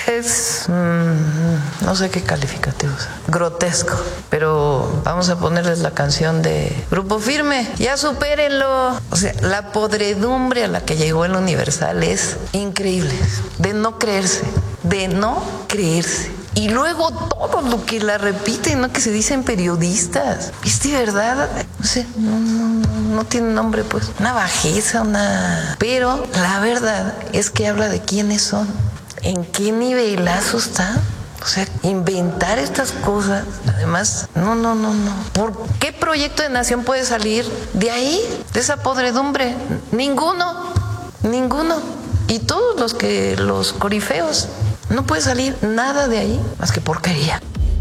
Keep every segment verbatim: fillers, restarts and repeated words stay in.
Es, mmm, no sé qué calificativos, grotesco, pero vamos a ponerles la canción de Grupo Firme, ya supérenlo. O sea, la podredumbre a la que llegó el Universal es increíble, de no creerse, de no creerse. Y luego todo lo que la repiten, ¿no? Que se dicen periodistas. Es de verdad, no sé, no, no, no tiene nombre, pues. Una bajeza, una... Pero la verdad es que habla de quiénes son, en qué nivelazo está. O sea, inventar estas cosas, además, no, no, no, no. ¿Por qué proyecto de nación puede salir de ahí, de esa podredumbre? Ninguno, ninguno. Y todos los que, los corifeos, no puede salir nada de ahí más que porquería.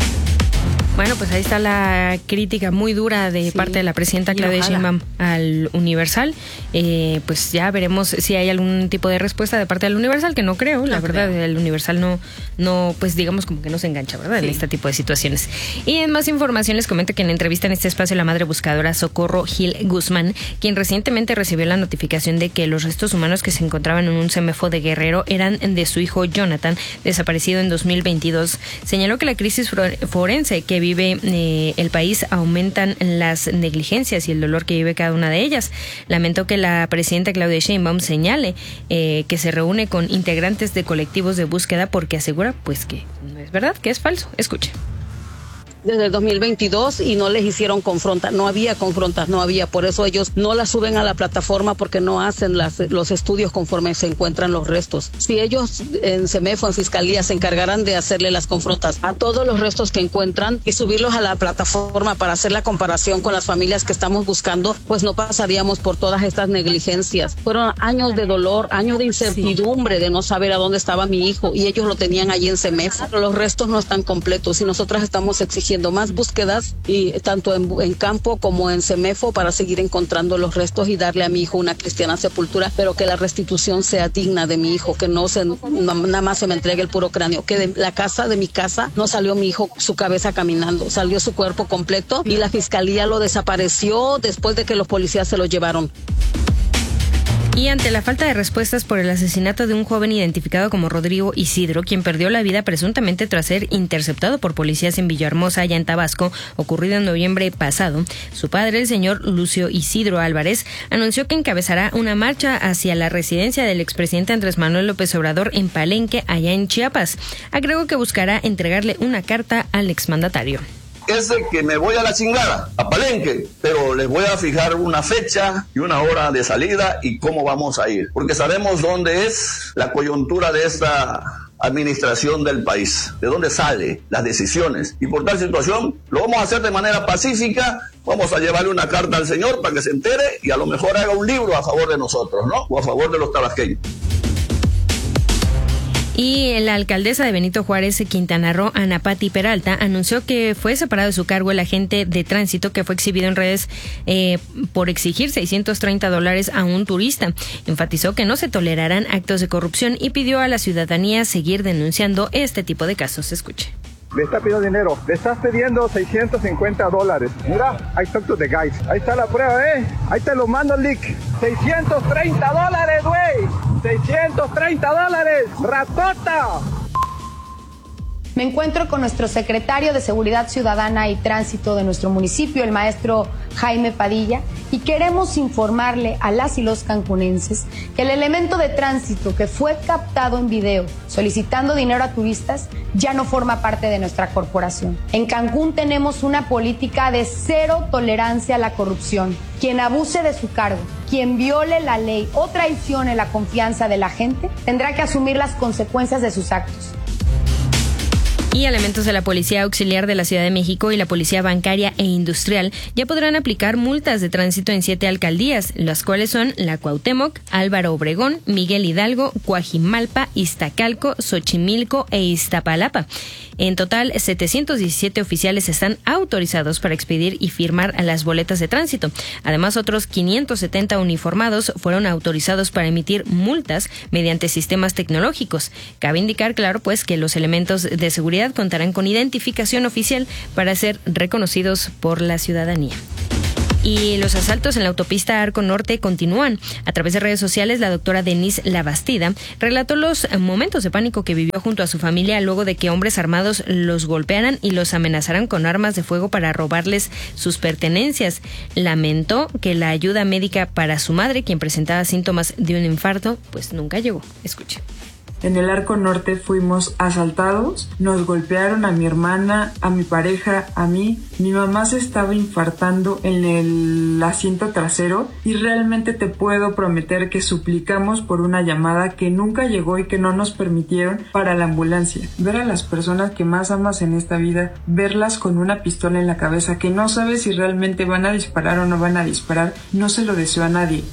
Bueno, pues ahí está la crítica muy dura de sí, parte de la presidenta Claudia Sheinbaum al Universal. Eh, pues ya veremos si hay algún tipo de respuesta de parte del Universal, que no creo, la no verdad, creo. El Universal no, no, pues digamos como que no se engancha, ¿verdad? Sí. En este tipo de situaciones. Y en más información les comento que en entrevista en este espacio la madre buscadora Socorro Gil Guzmán, quien recientemente recibió la notificación de que los restos humanos que se encontraban en un CEMEFO de Guerrero eran de su hijo Jonathan, desaparecido en dos mil veintidós, señaló que la crisis forense que vive eh, el país aumentan las negligencias y el dolor que vive cada una de ellas. Lamentó que la presidenta Claudia Sheinbaum señale eh, que se reúne con integrantes de colectivos de búsqueda porque asegura pues que no es verdad, que es falso. Escuche. Desde el dos mil veintidós y no les hicieron confrontas, no había confrontas, no había, por eso ellos no las suben a la plataforma porque no hacen las, los estudios conforme se encuentran los restos. Si ellos en CEMEFO, en Fiscalía, se encargaran de hacerle las confrontas a todos los restos que encuentran y subirlos a la plataforma para hacer la comparación con las familias que estamos buscando, pues no pasaríamos por todas estas negligencias. Fueron años de dolor, años de incertidumbre de no saber a dónde estaba mi hijo y ellos lo tenían allí en CEMEFO. Los restos no están completos y nosotras estamos exigiendo más búsquedas y tanto en, en campo como en CEMEFO para seguir encontrando los restos y darle a mi hijo una cristiana sepultura, pero que la restitución sea digna de mi hijo, que no se no, nada más se me entregue el puro cráneo, que de la casa de mi casa no salió mi hijo su cabeza caminando, salió su cuerpo completo y la fiscalía lo desapareció después de que los policías se lo llevaron. Y ante la falta de respuestas por el asesinato de un joven identificado como Rodrigo Isidro, quien perdió la vida presuntamente tras ser interceptado por policías en Villahermosa, allá en Tabasco, ocurrido en noviembre pasado, su padre, el señor Lucio Isidro Álvarez, anunció que encabezará una marcha hacia la residencia del expresidente Andrés Manuel López Obrador en Palenque, allá en Chiapas. Agregó que buscará entregarle una carta al exmandatario. Es de que me voy a la chingada, a Palenque, pero les voy a fijar una fecha y una hora de salida y cómo vamos a ir, porque sabemos dónde es la coyuntura de esta administración del país, de dónde salen las decisiones, y por tal situación lo vamos a hacer de manera pacífica. Vamos a llevarle una carta al señor para que se entere y a lo mejor haga un libro a favor de nosotros, ¿no? O a favor de los tabasqueños. Y la alcaldesa de Benito Juárez, Quintana Roo, Ana Patti Peralta, anunció que fue separado de su cargo el agente de tránsito que fue exhibido en redes eh, por exigir seiscientos treinta dólares a un turista. Enfatizó que no se tolerarán actos de corrupción y pidió a la ciudadanía seguir denunciando este tipo de casos. Escuche. Le está pidiendo dinero, le estás pidiendo seiscientos cincuenta dólares. Mira, I talk to the guys. Ahí está la prueba, ¿eh? Ahí te lo mando el link. seiscientos treinta dólares, güey. seiscientos treinta dólares. ¡Ratota! Me encuentro con nuestro secretario de Seguridad Ciudadana y Tránsito de nuestro municipio, el maestro Jaime Padilla, y queremos informarle a las y los cancunenses que el elemento de tránsito que fue captado en video solicitando dinero a turistas ya no forma parte de nuestra corporación. En Cancún tenemos una política de cero tolerancia a la corrupción. Quien abuse de su cargo, quien viole la ley o traicione la confianza de la gente, tendrá que asumir las consecuencias de sus actos. Y elementos de la Policía Auxiliar de la Ciudad de México y la Policía Bancaria e Industrial ya podrán aplicar multas de tránsito en siete alcaldías, las cuales son la Cuauhtémoc, Álvaro Obregón, Miguel Hidalgo, Coajimalpa, Iztacalco, Xochimilco e Iztapalapa. En total, setecientos diecisiete oficiales están autorizados para expedir y firmar las boletas de tránsito. Además, otros quinientos setenta uniformados fueron autorizados para emitir multas mediante sistemas tecnológicos. Cabe indicar, claro, pues, que los elementos de seguridad contarán con identificación oficial para ser reconocidos por la ciudadanía. Y los asaltos en la autopista Arco Norte continúan. A través de redes sociales, la doctora Denise Labastida relató los momentos de pánico que vivió junto a su familia luego de que hombres armados los golpearan y los amenazaran con armas de fuego para robarles sus pertenencias. Lamentó que la ayuda médica para su madre, quien presentaba síntomas de un infarto, pues nunca llegó. Escuche. En el Arco Norte fuimos asaltados, nos golpearon a mi hermana, a mi pareja, a mí. Mi mamá se estaba infartando en el asiento trasero y realmente te puedo prometer que suplicamos por una llamada que nunca llegó y que no nos permitieron para la ambulancia. Ver a las personas que más amas en esta vida, verlas con una pistola en la cabeza que no sabes si realmente van a disparar o no van a disparar, no se lo deseo a nadie.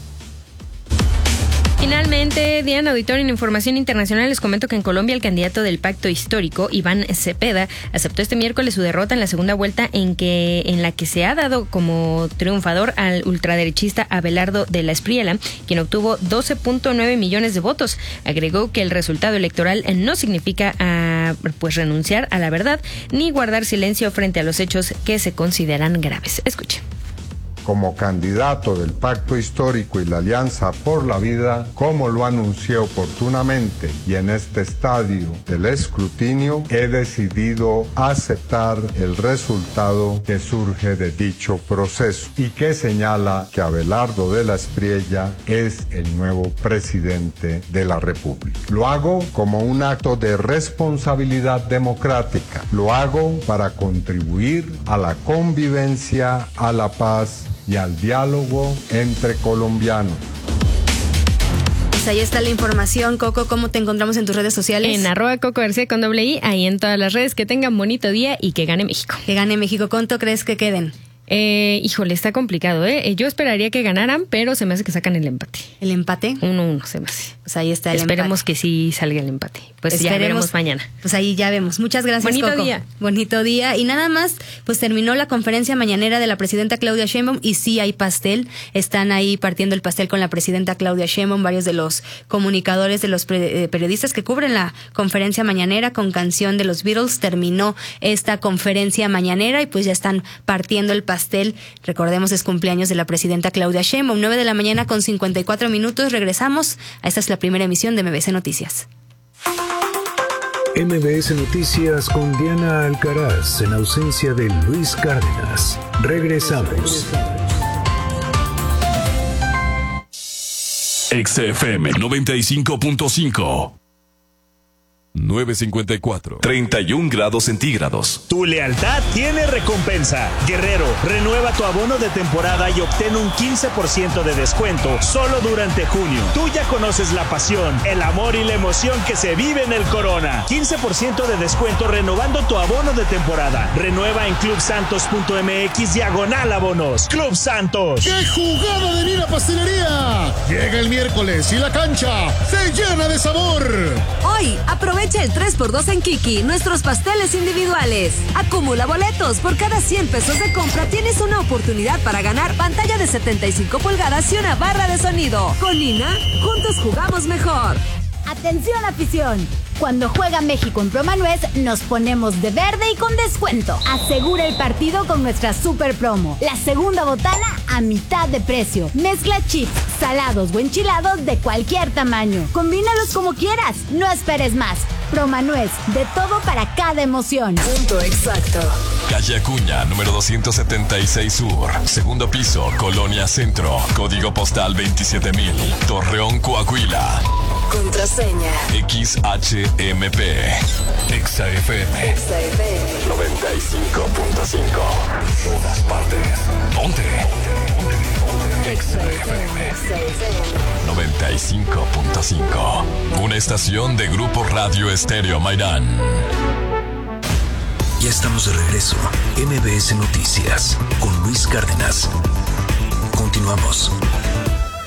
Finalmente, Diana Auditorio, en información internacional les comento que en Colombia el candidato del Pacto Histórico, Iván Cepeda, aceptó este miércoles su derrota en la segunda vuelta en que en la que se ha dado como triunfador al ultraderechista Abelardo de la Espriella, quien obtuvo doce punto nueve millones de votos. Agregó que el resultado electoral no significa ah, pues renunciar a la verdad ni guardar silencio frente a los hechos que se consideran graves. Escuche. Como candidato del Pacto Histórico y la Alianza por la Vida, como lo anuncié oportunamente y en este estadio del escrutinio, he decidido aceptar el resultado que surge de dicho proceso y que señala que Abelardo de la Espriella es el nuevo presidente de la República. Lo hago como un acto de responsabilidad democrática. Lo hago para contribuir a la convivencia, a la paz y al diálogo entre colombianos. Pues ahí está la información. Coco, ¿cómo te encontramos en tus redes sociales? En arroba Coco García con doble I, ahí en todas las redes. Que tengan bonito día y que gane México. Que gane México. ¿Cuánto crees que queden? Eh, híjole, está complicado, ¿eh? Yo esperaría que ganaran, pero se me hace que sacan el empate. ¿El empate? Uno uno se me hace. Pues ahí está el Esperemos empate. que sí salga el empate. Pues Esperemos, ya veremos mañana. Pues ahí ya vemos. Muchas gracias, Bonito Coco. día. Bonito día. Y nada más, pues terminó la conferencia mañanera de la presidenta Claudia Sheinbaum y sí hay pastel. Están ahí partiendo el pastel con la presidenta Claudia Sheinbaum, varios de los comunicadores, de los periodistas que cubren la conferencia mañanera con canción de los Beatles. Terminó esta conferencia mañanera y pues ya están partiendo el pastel. Recordemos, es cumpleaños de la presidenta Claudia Sheinbaum. nueve de la mañana con cincuenta y cuatro minutos. Regresamos. Esta es la primera emisión de M B S Noticias. M B S Noticias con Diana Alcaraz en ausencia de Luis Cárdenas. Regresamos. X F M noventa y cinco punto cinco. nueve cincuenta y cuatro. treinta y un grados centígrados. Tu lealtad tiene recompensa. Guerrero, renueva tu abono de temporada y obtén un quince por ciento de descuento solo durante junio. Tú ya conoces la pasión, el amor y la emoción que se vive en el Corona. quince por ciento de descuento renovando tu abono de temporada. Renueva en club santos punto m x diagonal abonos. Club Santos. ¡Qué jugada de Nina Pastelería! Llega el miércoles y la cancha se llena de sabor. Hoy, aprovecha el tres por dos en Kiki, nuestros pasteles individuales. Acumula boletos. Por cada cien pesos de compra tienes una oportunidad para ganar pantalla de setenta y cinco pulgadas y una barra de sonido. Con Nina, juntos jugamos mejor. Atención, afición. Cuando juega México en Promanuez, nos ponemos de verde y con descuento. Asegura el partido con nuestra super promo. La segunda botana a mitad de precio. Mezcla chips, salados o enchilados de cualquier tamaño. Combínalos como quieras. No esperes más. Promanuez, de todo para cada emoción. Punto exacto. Calle Acuña, número doscientos setenta y seis Sur. Segundo piso, Colonia Centro. Código postal veintisiete mil. Torreón, Coahuila. Contraseña X H M P. Exa F M noventa y cinco punto cinco. Todas partes. Ponte. Exa F M noventa y cinco punto cinco. Una estación de Grupo Radio Estéreo Mairán. Ya estamos de regreso. M B S Noticias con Luis Cárdenas. Continuamos.